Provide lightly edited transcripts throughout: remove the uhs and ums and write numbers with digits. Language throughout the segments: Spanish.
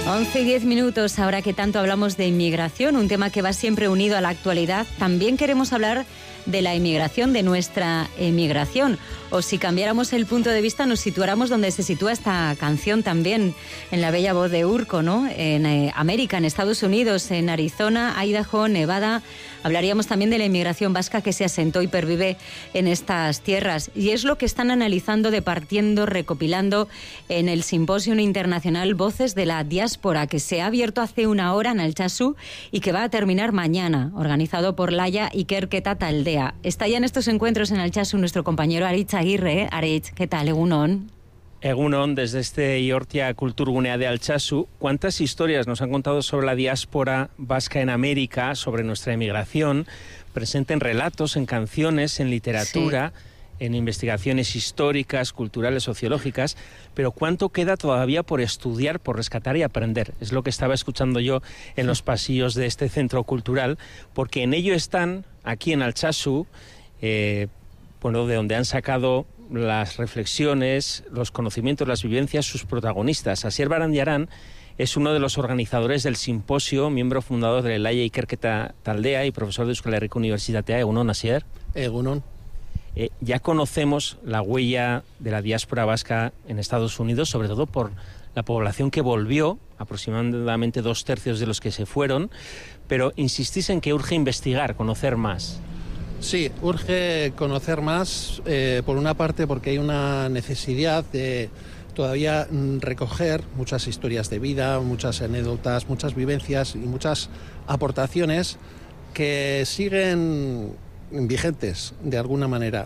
11:10, ahora que tanto hablamos de inmigración, un tema que va siempre unido a la actualidad, también queremos hablar de la inmigración, de nuestra emigración. O si cambiáramos el punto de vista, nos situáramos donde se sitúa esta canción también, en la bella voz de Urko, ¿no? En América, en Estados Unidos, en Arizona, Idaho, Nevada. Hablaríamos también de la inmigración vasca que se asentó y pervive en estas tierras. Y es lo que están analizando, departiendo, recopilando en el Simposio Internacional Voces de la Diáspora, que se ha abierto hace una hora en Altsasu y que va a terminar mañana, organizado por Laia Ikerketa Taldea. Está ya en estos encuentros en Altsasu nuestro compañero Aritz Aguirre. Aritz, ¿qué tal? Egunon. Egunon, desde este Iortia Kulturgunea de Altsasu, ¿cuántas historias nos han contado sobre la diáspora vasca en América, sobre nuestra emigración, presente en relatos, en canciones, en literatura, en investigaciones históricas, culturales, sociológicas, pero cuánto queda todavía por estudiar, por rescatar y aprender? Es lo que estaba escuchando yo en los pasillos de este centro cultural, porque en ello están, aquí en Altsasu, de donde han sacado las reflexiones, los conocimientos, las vivencias, sus protagonistas. Asier Barandiarán es uno de los organizadores del simposio, miembro fundador de Laia Ikerketa Taldea y profesor de Euskal Herriko Unibertsitatea. Egunon, Asier. Egunon. Ya conocemos la huella de la diáspora vasca en Estados Unidos, sobre todo por la población que volvió, aproximadamente 2/3 de los que se fueron, pero insistís en que urge investigar, conocer más. Sí, urge conocer más, por una parte porque hay una necesidad de todavía recoger muchas historias de vida, muchas anécdotas, muchas vivencias y muchas aportaciones que siguen vigentes de alguna manera,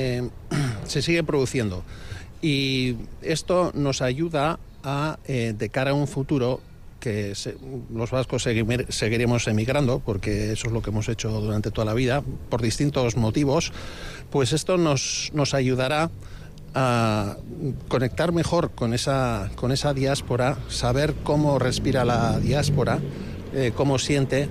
se siguen produciendo. Y esto nos ayuda a, de cara a un futuro, que los vascos seguiremos emigrando, porque eso es lo que hemos hecho durante toda la vida, por distintos motivos, pues esto nos ayudará a conectar mejor con esa diáspora, saber cómo respira la diáspora, cómo siente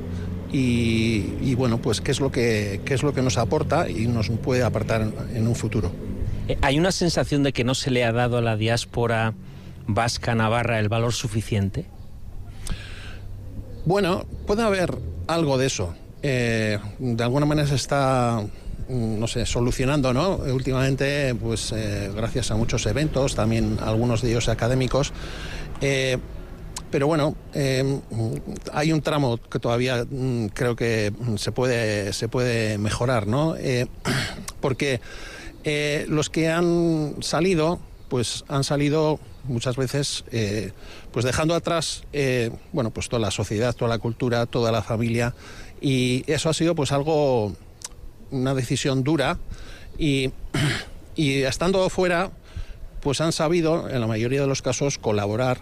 y bueno, pues qué es lo que nos aporta y nos puede aportar en un futuro. ¿Hay una sensación de que no se le ha dado a la diáspora vasca navarra el valor suficiente? Bueno, puede haber algo de eso. De alguna manera se está, solucionando, ¿no? Últimamente, pues gracias a muchos eventos, también algunos de ellos académicos. Pero bueno, hay un tramo que todavía creo que se puede mejorar, ¿no? Porque los que han salido, pues han salido muchas veces pues dejando atrás pues toda la sociedad, toda la cultura, toda la familia, y eso ha sido pues una decisión dura, y estando fuera pues han sabido en la mayoría de los casos colaborar,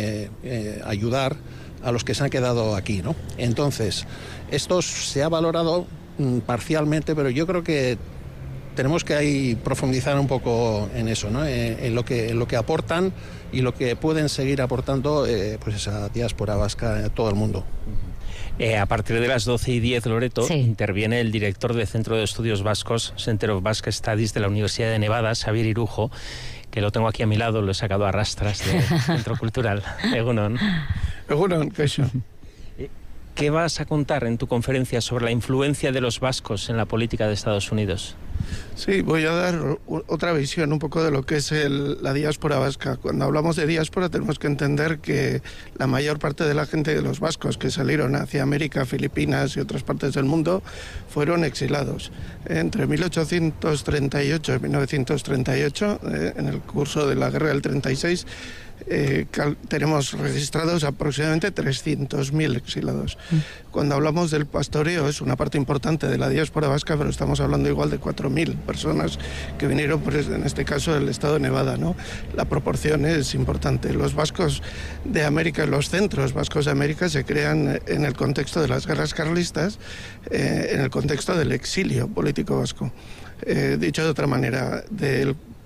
ayudar a los que se han quedado aquí, ¿no? Entonces esto se ha valorado parcialmente, pero yo creo que tenemos que ahí profundizar un poco en eso, ¿no? En lo que aportan y lo que pueden seguir aportando pues esa diáspora vasca a todo el mundo. A partir de las 12:10, Loreto, interviene el director del Centro de Estudios Vascos, Center of Basque Studies de la Universidad de Nevada, Xabier Irujo, que lo tengo aquí a mi lado, lo he sacado a rastras del Centro Cultural. Egunon. Egunon, Kaixo. ¿Qué vas a contar en tu conferencia sobre la influencia de los vascos en la política de Estados Unidos? Sí, voy a dar otra visión un poco de lo que es la diáspora vasca. Cuando hablamos de diáspora tenemos que entender que la mayor parte de la gente de los vascos que salieron hacia América, Filipinas y otras partes del mundo fueron exilados. Entre 1838 y 1938, en el curso de la Guerra del 36, tenemos registrados aproximadamente 300.000 exilados. Cuando hablamos del pastoreo es una parte importante de la diáspora vasca, pero estamos hablando igual de 4.000 personas que vinieron, pues, en este caso del estado de Nevada, ¿no? La proporción es importante. Los vascos de América, los centros vascos de América se crean en el contexto de las guerras carlistas, en el contexto del exilio político vasco. Dicho de otra manera, del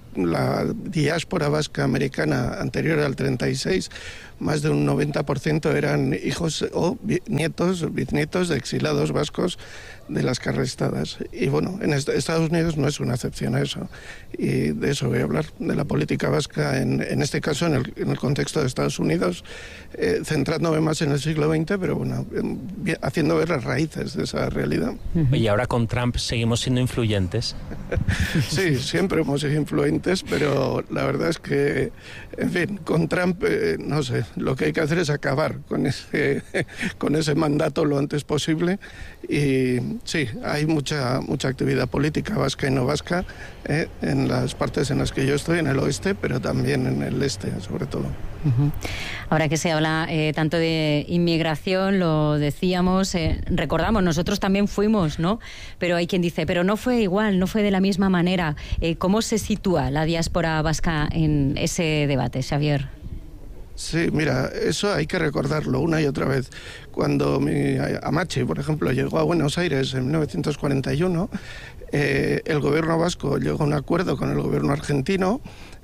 la diáspora vasca americana anterior al 36, más de un 90% eran hijos o nietos, bisnietos de exilados vascos de las arrestadas. Y bueno, en Estados Unidos no es una excepción a eso. Y de eso voy a hablar, de la política vasca, en este caso en el contexto de Estados Unidos, centrándome más en el siglo XX, pero bueno, haciendo ver las raíces de esa realidad. Y ahora con Trump seguimos siendo influyentes. Sí, siempre hemos sido influentes, pero la verdad es que, en fin, con Trump, no sé, lo que hay que hacer es acabar con ese mandato lo antes posible. Y sí, hay mucha actividad política vasca y no vasca en las partes en las que yo estoy, en el oeste, pero también en el este, sobre todo. Ahora que se habla tanto de inmigración, lo decíamos, recordamos, nosotros también fuimos, ¿no? Pero hay quien dice, pero no fue igual, no fue de la misma manera. ¿Cómo se sitúa la diáspora vasca en ese debate, Xavier? Sí, mira, eso hay que recordarlo una y otra vez. Cuando mi Amache, por ejemplo, llegó a Buenos Aires en 1941, el gobierno vasco llegó a un acuerdo con el gobierno argentino,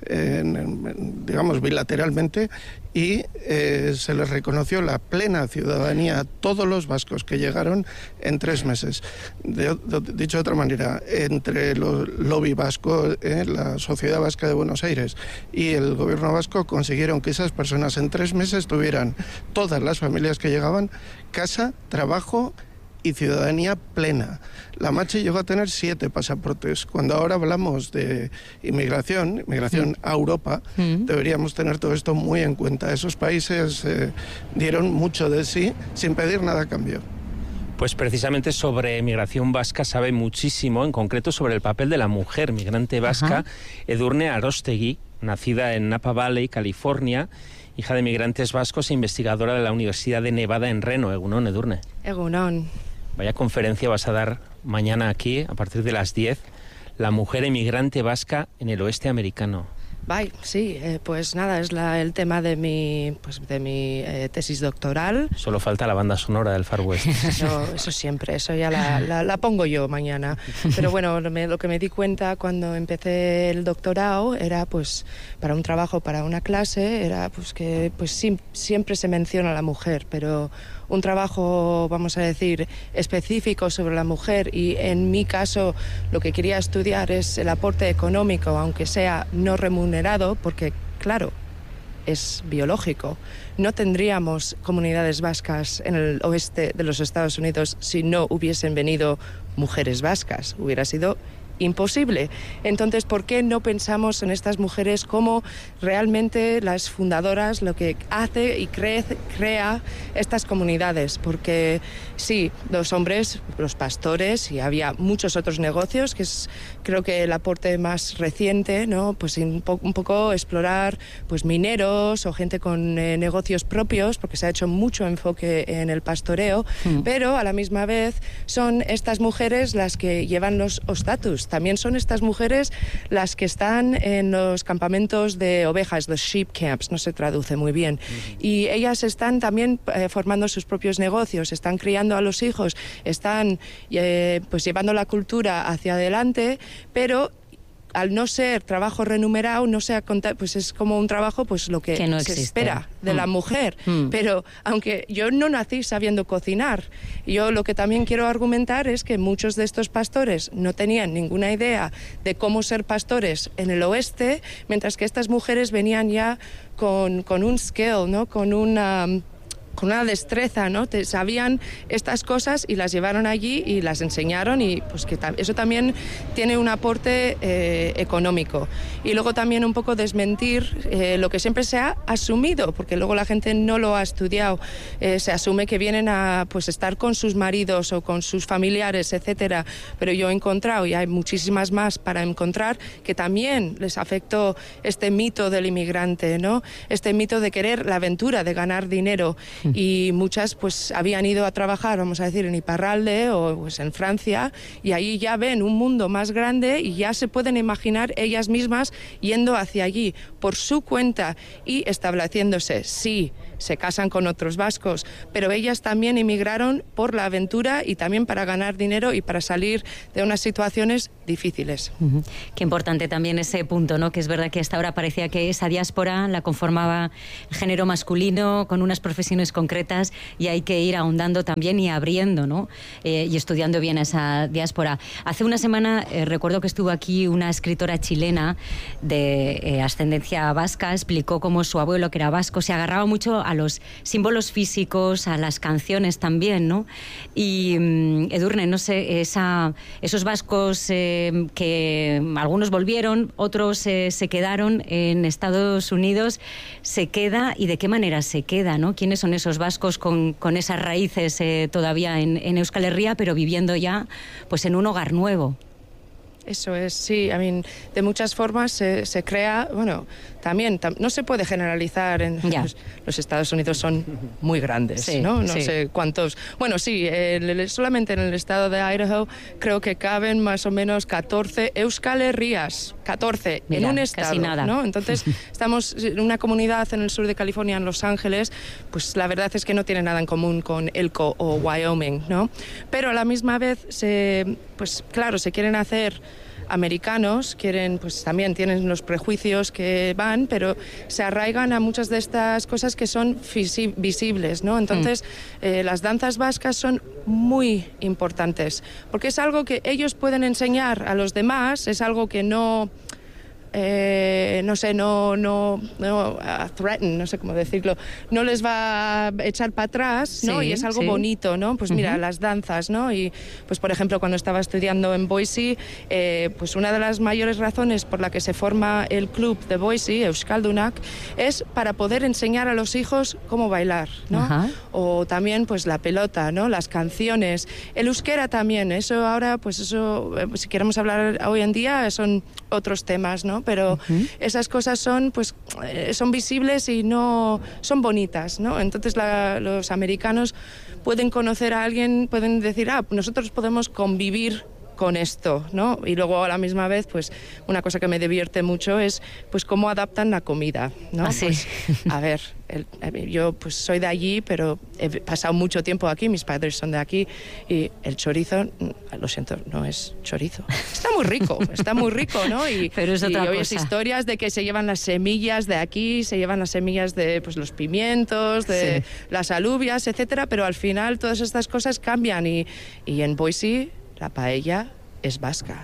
digamos bilateralmente, y se les reconoció la plena ciudadanía a todos los vascos que llegaron en 3 meses. Dicho de otra manera, entre el lobby vasco, la sociedad vasca de Buenos Aires y el gobierno vasco consiguieron que esas personas en 3 meses tuvieran, todas las familias que llegaban, casa, trabajo y ciudadanía plena. La Machi llegó a tener 7 pasaportes. Cuando ahora hablamos de inmigración a Europa, deberíamos tener todo esto muy en cuenta. Esos países dieron mucho de sí sin pedir nada a cambio. Pues precisamente sobre migración vasca sabe muchísimo, en concreto sobre el papel de la mujer migrante vasca, Edurne Arostegui, nacida en Napa Valley, California, hija de migrantes vascos e investigadora de la Universidad de Nevada en Reno. Egunon, Edurne. Egunon. Vaya conferencia vas a dar mañana aquí, a partir de las 10, la mujer emigrante vasca en el oeste americano. Bye, sí, pues nada, es el tema de mi tesis doctoral. Solo falta la banda sonora del Far West. Eso siempre, eso ya la pongo yo mañana. Pero bueno, lo que me di cuenta cuando empecé el doctorado era pues para un trabajo, para una clase, era pues que pues siempre se menciona a la mujer, pero un trabajo, vamos a decir, específico sobre la mujer, y en mi caso lo que quería estudiar es el aporte económico, aunque sea no remunerado, porque claro, es biológico. No tendríamos comunidades vascas en el oeste de los Estados Unidos si no hubiesen venido mujeres vascas. Hubiera sido imposible. Entonces, ¿por qué no pensamos en estas mujeres como realmente las fundadoras, lo que hace y crea estas comunidades? Porque sí, los hombres, los pastores, y había muchos otros negocios, que es creo que el aporte más reciente, ¿no? Pues un poco explorar pues mineros o gente con negocios propios, porque se ha hecho mucho enfoque en el pastoreo, pero a la misma vez son estas mujeres las que llevan los ostatus. También son estas mujeres las que están en los campamentos de ovejas, los sheep camps, no se traduce muy bien. Y ellas están también formando sus propios negocios, están criando a los hijos, están pues llevando la cultura hacia adelante, pero al no ser trabajo remunerado, no sea pues es como un trabajo pues lo que no se existe. espera de la mujer. Pero aunque yo no nací sabiendo cocinar, yo lo que también quiero argumentar es que muchos de estos pastores no tenían ninguna idea de cómo ser pastores en el oeste, mientras que estas mujeres venían ya con un skill, ¿no? Con una destreza, ¿no? Sabían estas cosas y las llevaron allí y las enseñaron, y pues que eso también tiene un aporte económico. Y luego también un poco desmentir lo que siempre se ha asumido, porque luego la gente no lo ha estudiado. Se asume que vienen a pues estar con sus maridos o con sus familiares, etcétera. Pero yo he encontrado, y hay muchísimas más para encontrar, que también les afectó este mito del inmigrante, ¿no? Este mito de querer la aventura, de ganar dinero. Y muchas pues habían ido a trabajar, vamos a decir, en Iparralde o pues en Francia, y ahí ya ven un mundo más grande y ya se pueden imaginar ellas mismas yendo hacia allí por su cuenta y estableciéndose, sí, se casan con otros vascos, pero ellas también emigraron por la aventura y también para ganar dinero y para salir de unas situaciones difíciles. Qué importante también ese punto, ¿no? Que es verdad que hasta ahora parecía que esa diáspora la conformaba el género masculino con unas profesiones concretas, y hay que ir ahondando también y abriendo, ¿no? Y estudiando bien esa diáspora. Hace una semana recuerdo que estuvo aquí una escritora chilena de ascendencia vasca, explicó cómo su abuelo, que era vasco, se agarraba mucho a los símbolos físicos, a las canciones también, ¿no? Y Edurne, no sé, esos vascos que algunos volvieron, otros se quedaron en Estados Unidos, ¿se queda y de qué manera se queda, ¿no? ¿Quiénes son esos vascos con esas raíces todavía en Euskal Herria, pero viviendo ya pues en un hogar nuevo? Eso es, sí, de muchas formas se crea, bueno, también no se puede generalizar, los Estados Unidos son muy grandes, sí, ¿no? No sé cuántos, bueno, sí, solamente en el estado de Idaho creo que caben más o menos 14 Euskal Herrias, 14 en un estado, casi nada, ¿no? Entonces estamos en una comunidad en el sur de California, en Los Ángeles, pues la verdad es que no tiene nada en común con Elko o Wyoming, ¿no? Pero a la misma vez pues claro, se quieren hacer americanos, pues también tienen los prejuicios que van, pero se arraigan a muchas de estas cosas que son visibles, ¿no? Entonces, las danzas vascas son muy importantes, porque es algo que ellos pueden enseñar a los demás, es algo que no threaten, no sé cómo decirlo, no les va a echar para atrás, ¿no? Y es algo bonito, ¿no? Pues mira, las danzas, ¿no? Y pues por ejemplo, cuando estaba estudiando en Boise, pues una de las mayores razones por la que se forma el club de Boise, Euskaldunak, es para poder enseñar a los hijos cómo bailar, ¿no? O también pues la pelota, ¿no? Las canciones, el euskera también, eso ahora, pues eso, si queremos hablar hoy en día, son otros temas, ¿no? Pero esas cosas son visibles y no son bonitas, ¿no? Entonces los americanos pueden conocer a alguien, pueden decir, nosotros podemos convivir con esto, ¿no? Y luego a la misma vez, pues una cosa que me divierte mucho es pues cómo adaptan la comida, ¿no? Pues, a ver, yo pues soy de allí, pero he pasado mucho tiempo aquí, mis padres son de aquí, y el chorizo, lo siento, no es chorizo. Está muy rico, ¿no? Pero es otra cosa. Oyes historias de que se llevan las semillas de aquí, se llevan las semillas de pues los pimientos, de las alubias, etcétera, pero al final todas estas cosas cambian y en Boise la paella es vasca.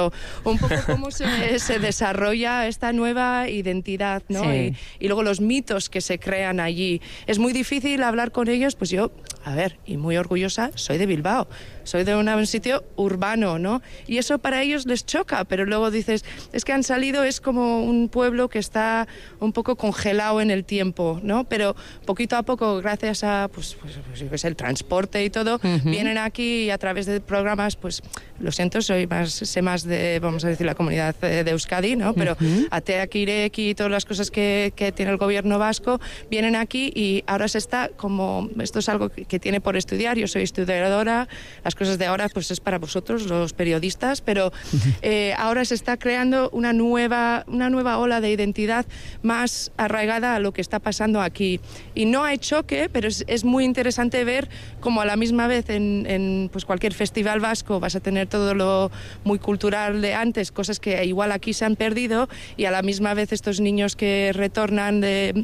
Un poco cómo se desarrolla esta nueva identidad, ¿no? Y luego los mitos que se crean allí. Es muy difícil hablar con ellos, pues yo, y muy orgullosa, soy de Bilbao, soy de un sitio urbano, ¿no? Y eso para ellos les choca, pero luego dices, es que han salido, es como un pueblo que está un poco congelado en el tiempo, ¿no? Pero poquito a poco, gracias a pues el transporte y todo, vienen aquí y a través de programas, pues lo siento, sé más de, vamos a decir, la comunidad de Euskadi, ¿no? Pero Ateak Ireki y todas las cosas que tiene el gobierno vasco vienen aquí y ahora se está como, esto es algo que tiene por estudiar, yo soy estudiadora, las cosas de ahora pues es para vosotros, los periodistas, pero ahora se está creando una nueva ola de identidad más arraigada a lo que está pasando aquí. Y no hay choque, pero es muy interesante ver cómo a la misma vez en pues cualquier festival vasco vas a tener todo lo muy cultural de antes, cosas que igual aquí se han perdido, y a la misma vez estos niños que retornan de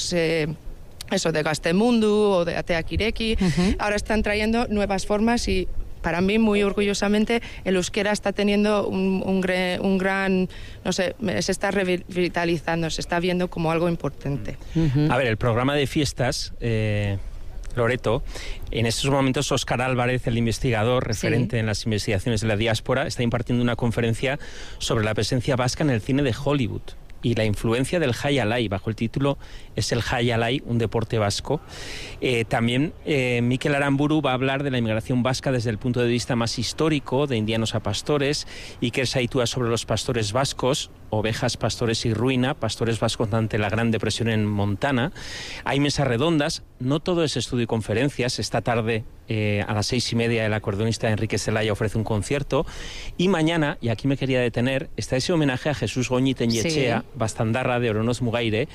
Gaztemundu o de Ateak Ireki, ahora están trayendo nuevas formas y para mí, muy orgullosamente, el euskera está teniendo un gran, no sé, se está revitalizando, se está viendo como algo importante. A ver, el programa de fiestas, Loreto, en estos momentos Óscar Álvarez, el investigador referente en las investigaciones de la diáspora, está impartiendo una conferencia sobre la presencia vasca en el cine de Hollywood y la influencia del jai alai, bajo el título ¿Es el jai alai un deporte vasco? También Mikel Aramburu va a hablar de la inmigración vasca desde el punto de vista más histórico, de indianos a pastores, Iker Saitua sobre los pastores vascos, ovejas, pastores y ruina, pastores vascos ante la Gran Depresión en Montana. Hay mesas redondas, no todo es estudio y conferencias. Esta tarde a las 6:30 el acordeonista Enrique Zelaya ofrece un concierto, y mañana, y aquí me quería detener, está ese homenaje a Jesús Goñi Teñechea, Bastandarra de Oronoz Mugaire,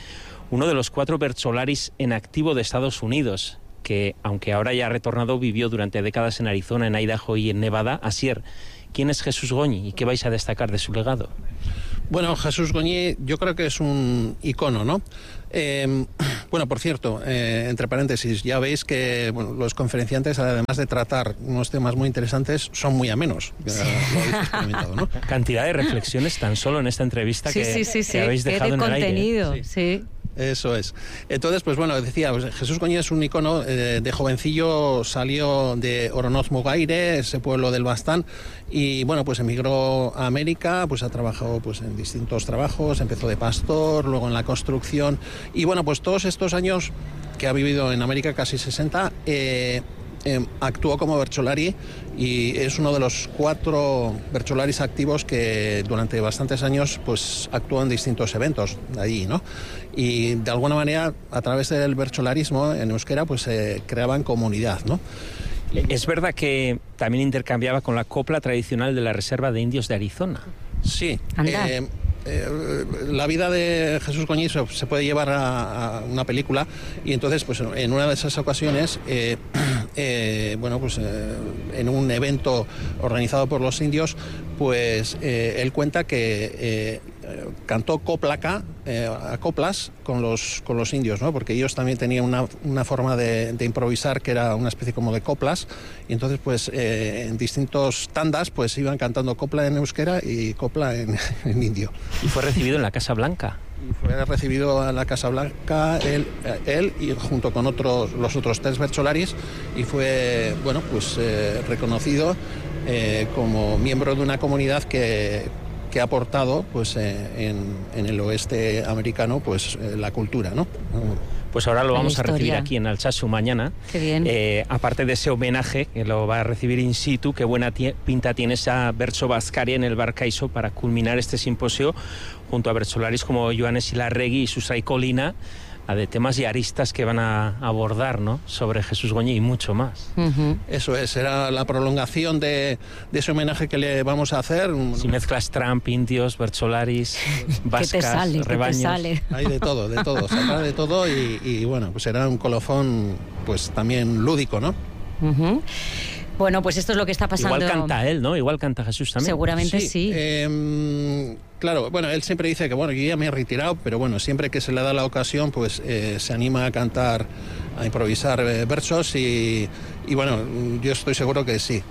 uno de los 4 bertsolaris en activo de Estados Unidos, que, aunque ahora ya ha retornado, vivió durante décadas en Arizona, en Idaho y en Nevada. Asier, ¿quién es Jesús Goñi y qué vais a destacar de su legado? Bueno, Jesús Goñi yo creo que es un icono, ¿no? Bueno, por cierto, entre paréntesis, ya veis que los conferenciantes, además de tratar unos temas muy interesantes, son muy amenos. Sí. Lo habéis experimentado, ¿no? Cantidad de reflexiones tan solo en esta entrevista que habéis dejado en el aire. Contenido, sí. Eso es. Entonces, pues bueno, decía, Jesús Goñi es un icono. De jovencillo salió de Oronoz Mugaire, ese pueblo del Baztán, y bueno, pues emigró a América, pues ha trabajado pues en distintos trabajos, empezó de pastor, luego en la construcción, y bueno, pues todos estos años que ha vivido en América, casi 60, actuó como bertsolari y es uno de los 4 bertsolaris activos que durante bastantes años pues actuó en distintos eventos de allí, ¿no? Y de alguna manera, a través del bertsolarismo en euskera, pues creaban comunidad, ¿no? Es verdad que también intercambiaba con la copla tradicional de la Reserva de Indios de Arizona. Sí. La vida de Jesús Goñi se puede llevar a una película, y entonces pues en una de esas ocasiones en un evento organizado por los indios, pues él cuenta que cantó coplas con los indios, ¿no? Porque ellos también tenían una forma de improvisar que era una especie como de coplas, y entonces pues en distintos tandas pues iban cantando copla en euskera y copla en indio. Y fue recibido en la Casa Blanca. Y fue recibido en la Casa Blanca él y junto con los otros 3 bertsolaris, y fue reconocido como miembro de una comunidad que ha aportado pues en el oeste americano pues la cultura, ¿no? Pues ahora lo vamos a recibir aquí en Altsasu mañana. Qué bien. Aparte de ese homenaje, que lo va a recibir in situ, qué buena pinta tiene esa Bertso Baskaria en el Barcaiso para culminar este simposio junto a bertsolaris como Joanes Ilarregui y Susai Colina, de temas y aristas que van a abordar, ¿no?, sobre Jesús Goñi y mucho más. Eso es, será la prolongación de ese homenaje que le vamos a hacer. Si mezclas Trump, indios, bertsolaris, vascas, rebaños. ¿Qué te sale? Hay de todo, saldrá de todo, y bueno, pues será un colofón pues también lúdico, ¿no? Bueno, pues esto es lo que está pasando. Igual canta él, ¿no? Igual canta Jesús también. Seguramente sí. Claro, bueno, él siempre dice que bueno, yo ya me he retirado, pero bueno, siempre que se le da la ocasión, pues se anima a cantar, a improvisar versos, y bueno, yo estoy seguro que sí,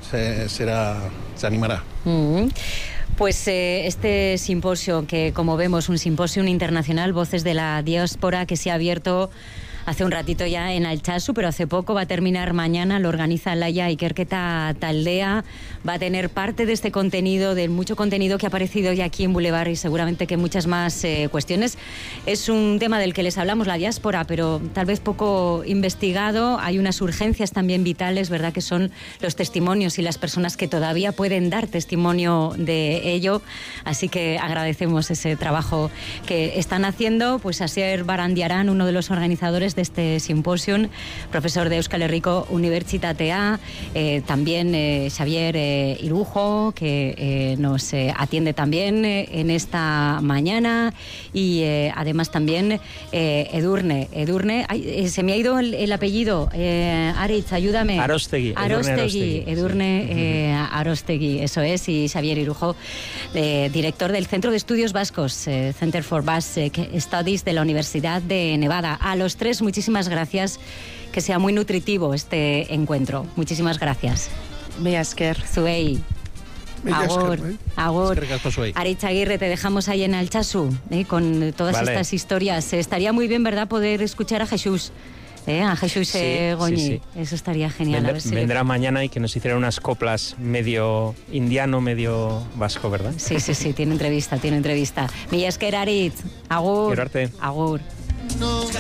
se animará. Pues este simposio, que como vemos, un simposio internacional, Voces de la Diáspora, que se ha abierto hace un ratito ya en Altsasu, pero hace poco, va a terminar mañana, lo organiza Laia Ikerketa Taldea, va a tener parte de este contenido, de mucho contenido que ha aparecido ya aquí en Boulevard, y seguramente que muchas más cuestiones. Es un tema del que les hablamos, la diáspora, pero tal vez poco investigado. Hay unas urgencias también vitales, ¿verdad?, que son los testimonios y las personas que todavía pueden dar testimonio de ello. Así que agradecemos ese trabajo que están haciendo. Pues Asier Barandiarán, uno de los organizadores de este simposium, profesor de Euskal Herriko Unibertsitatea, también Xavier Irujo, que nos atiende también en esta mañana, y además también Edurne, se me ha ido el apellido, Aritz, ayúdame. Arostegui. Edurne Arostegui, eso es, y Xavier Irujo, director del Centro de Estudios Vascos, Center for Basque Studies de la Universidad de Nevada. A los 3, muchísimas gracias, que sea muy nutritivo este encuentro. Muchísimas gracias. Mila esker. Zuei. Agur. Aritz Aguirre, te dejamos ahí en Altsasu, con todas estas historias. Estaría muy bien, ¿verdad?, poder escuchar a Jesús. A Jesús Goñi. Sí. Eso estaría genial. Vendrá mañana y que nos hiciera unas coplas medio indiano, medio vasco, ¿verdad? Sí, tiene entrevista. Mila esker, Aritz. Agur. Quiero arte. Agur.